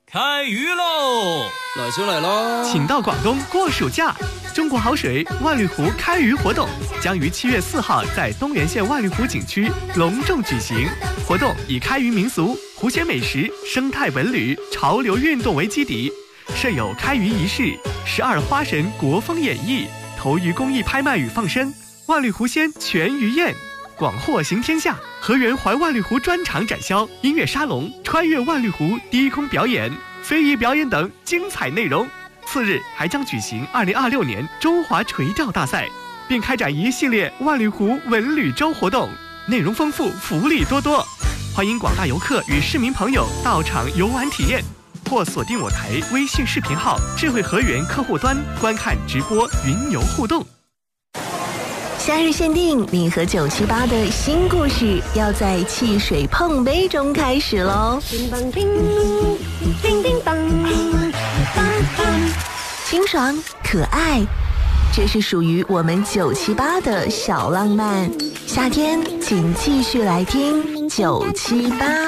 开鱼喽！ 来就来啦！ 请到广东过暑假。中国好水万绿湖开鱼活动将于7月4号在东源县万绿湖景区隆重举行。活动以开渔民俗、湖鲜美食、生态文旅、潮流运动为基底，设有开渔仪式、12花神国风演绎、投鱼公益拍卖与放生、万绿湖鲜全鱼宴、广货行天下、河源环万绿湖专场展销、音乐沙龙、穿越万绿湖低空表演、非遗表演等精彩内容。次日还将举行2026年中华垂钓大赛，并开展一系列万绿湖文旅周活动，内容丰富，福利多多。欢迎广大游客与市民朋友到场游玩体验，或锁定我台微信视频号智慧河源客户端观看直播云游互动。 夏日限定，你和978的新故事要在汽水碰杯中开始喽！清爽可爱，这是属于我们978的小浪漫。夏天，请继续来听978。